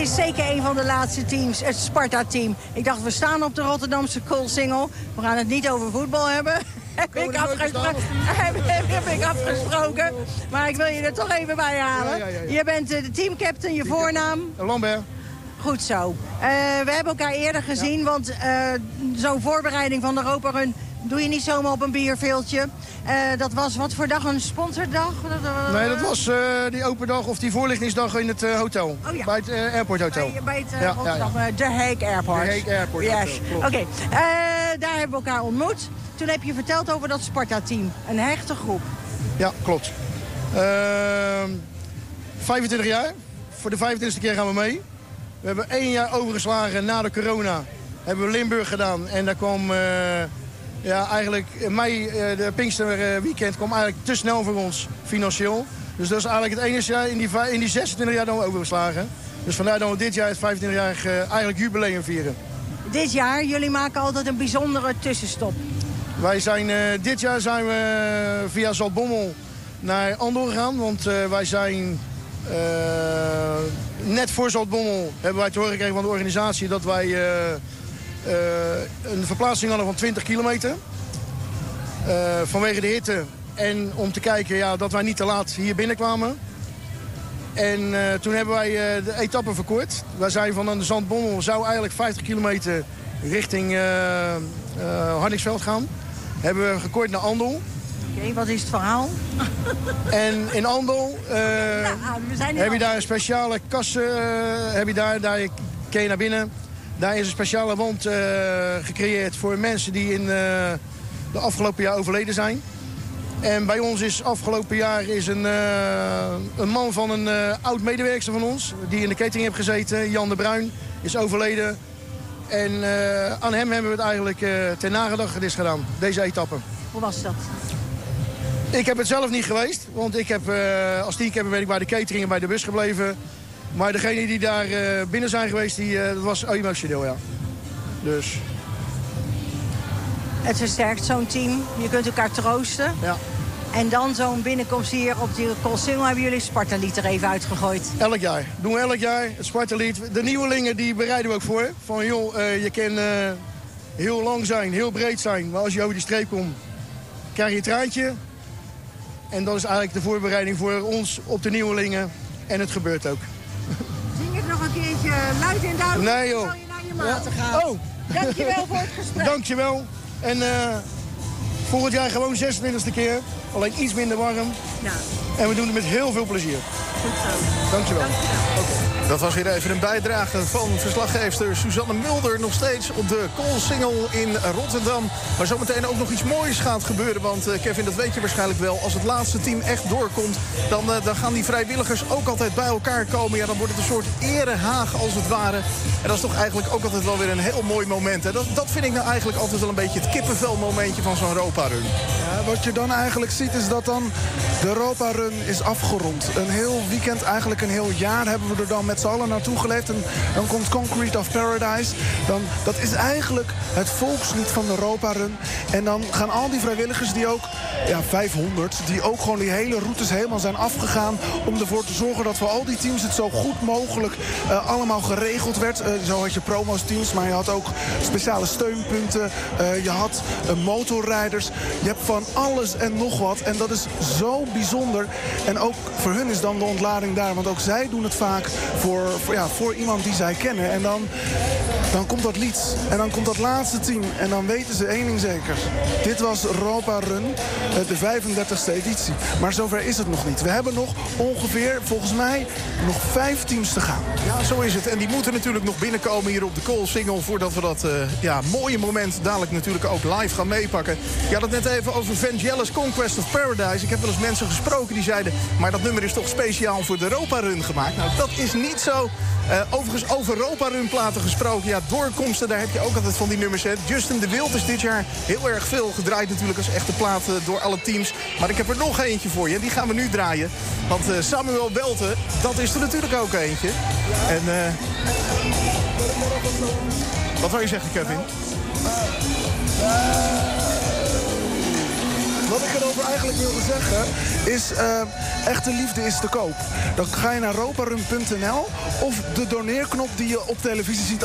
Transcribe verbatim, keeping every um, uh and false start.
is zeker een van de laatste teams, het Sparta-team. Ik dacht, we staan op de Rotterdamse Koolsingel. We gaan het niet over voetbal hebben. Heb ik, afgespro- heb, heb ik afgesproken. Maar ik wil je er toch even bij halen. Ja, ja, ja, ja. Je bent uh, de teamcaptain, je voornaam? Lambert. Goed zo. Uh, we hebben elkaar eerder gezien, ja. want uh, zo'n voorbereiding van de Europa Run doe je niet zomaar op een bierveeltje. Uh, dat was wat voor dag? Een sponsordag? Nee, dat was uh, die open dag of die voorlichtingsdag in het uh, hotel. Oh, ja. Bij het uh, Airport Hotel. Bij, bij het uh, ja, Rotterdam, ja, ja. De Hague Airport. De Hague Airport yes. Hotel, Oké, okay. uh, daar hebben we elkaar ontmoet. Toen heb je verteld over dat Sparta-team. Een hechte groep. Ja, klopt. Uh, vijfentwintig jaar. Voor de vijfentwintigste keer gaan we mee. We hebben één jaar overgeslagen na de corona. Hebben we Limburg gedaan. En daar kwam... Uh, Ja, eigenlijk mei, de Pinkster weekend kwam eigenlijk te snel voor ons, financieel. Dus dat is eigenlijk het enige jaar in die, in die zesentwintig jaar dan we overgeslagen. Dus vandaar dat we dit jaar het vijfentwintig-jarig eigenlijk jubileum vieren. Dit jaar, jullie maken altijd een bijzondere tussenstop. Wij zijn, uh, dit jaar zijn we via Zaltbommel naar Andorra gegaan. Want uh, wij zijn uh, net voor Zaltbommel hebben wij te horen gekregen van de organisatie dat wij... Uh, Uh, een verplaatsing hadden van twintig kilometer. Uh, vanwege de hitte. En om te kijken ja, dat wij niet te laat hier binnenkwamen. En uh, toen hebben wij uh, de etappe verkort. Wij zijn van de Zandbommel zou eigenlijk vijftig kilometer richting uh, uh, Hardingsveld gaan. Hebben we gekort naar Andel. Oké, okay, wat is het verhaal? En in Andel uh, ja, we zijn heb je daar een speciale kassen. Uh, heb je daar, daar kun je naar binnen. Daar is een speciale wand uh, gecreëerd voor mensen die in uh, de afgelopen jaar overleden zijn. En bij ons is afgelopen jaar is een, uh, een man van een uh, oud-medewerker van ons... die in de catering heeft gezeten, Jan de Bruin, is overleden. En uh, aan hem hebben we het eigenlijk uh, ter nagedachtenis gedaan, deze etappe. Hoe was dat? Ik heb het zelf niet geweest, want ik heb, uh, als teamcapper ben ik bij de catering en bij de bus gebleven... Maar degenen die daar uh, binnen zijn geweest, die, uh, dat was emotioneel, ja. Dus. Het versterkt zo'n team. Je kunt elkaar troosten. Ja. En dan zo'n binnenkomst hier op die Koolsingel hebben jullie Sparta-lied er even uitgegooid. Elk jaar. Doen we elk jaar het Sparta-lied. De nieuwelingen die bereiden we ook voor. Van joh, uh, je kan uh, heel lang zijn, heel breed zijn. Maar als je over die streep komt, krijg je een traantje. En dat is eigenlijk de voorbereiding voor ons op de nieuwelingen. En het gebeurt ook. Zing het nog een keertje luid en duidelijk. Nee joh. Dan zal je naar je maten ja. gaan. Oh. Dankjewel voor het gesprek. Dankjewel. En uh, volgend jaar gewoon zesentwintigste keer. Alleen iets minder warm. Ja. En we doen het met heel veel plezier. Goed zo. Dankjewel. Dankjewel. Okay. Dat was weer even een bijdrage van verslaggeefster Suzanne Mulder. Nog steeds op de Koolsingel in Rotterdam. Maar zometeen ook nog iets moois gaat gebeuren. Want uh, Kevin, dat weet je waarschijnlijk wel. Als het laatste team echt doorkomt, dan, uh, dan gaan die vrijwilligers ook altijd bij elkaar komen. Ja, dan wordt het een soort erehaag als het ware. En dat is toch eigenlijk ook altijd wel weer een heel mooi moment. Hè? Dat, dat vind ik nou eigenlijk altijd wel een beetje het kippenvelmomentje van zo'n Europa-run. Ja, wat je dan eigenlijk ziet is dat dan de Europa-run is afgerond. Een heel weekend, eigenlijk een heel jaar hebben we er dan met z'n allen naartoe geleefd. En dan komt Concrete of Paradise. Dan, dat is eigenlijk het volkslied van de Europa-run. En dan gaan al die vrijwilligers die ook, ja, vijfhonderd... die ook gewoon die hele routes helemaal zijn afgegaan om ervoor te zorgen dat voor al die teams het zo goed mogelijk uh, allemaal geregeld werd. Uh, zo had je promo's teams, maar je had ook speciale steunpunten. Uh, je had uh, motorrijders. Je hebt van alles en nog wat. En dat is zo bijzonder. En ook voor hun is dan de ontlading daar. Want ook zij doen het vaak voor, voor, ja, voor iemand die zij kennen. En dan, dan komt dat lied. En dan komt dat laatste team. En dan weten ze één ding zeker. Dit was Europa Run, de vijfendertigste editie. Maar zover is het nog niet. We hebben nog ongeveer, volgens mij, nog vijf teams te gaan. Ja, zo is het. En die moeten natuurlijk nog binnenkomen hier op de Koolsingel... voordat we dat uh, ja, mooie moment dadelijk natuurlijk ook live gaan meepakken. Je had het net even over Vangelis Conquest of Paradise. Ik heb wel eens mensen gesproken die zeiden... maar dat nummer is toch speciaal voor de Europa Run gemaakt? Nou, dat is niet zo. Uh, overigens over Europa Run platen gesproken. Ja, doorkomsten, daar heb je ook altijd van die nummers. Hè. Justin de Wild is dit jaar heel erg veel gedraaid natuurlijk als echte platen door alle teams. Maar ik heb er nog eentje voor je. Die gaan we nu draaien. Want uh, Samuel Belten, dat is er natuurlijk ook eentje. En uh... wat wil je zeggen, Kevin? Wat ik erover eigenlijk wilde zeggen is, uh, echte liefde is te koop. Dan ga je naar roparun punt n l of de doneerknop die je op televisie ziet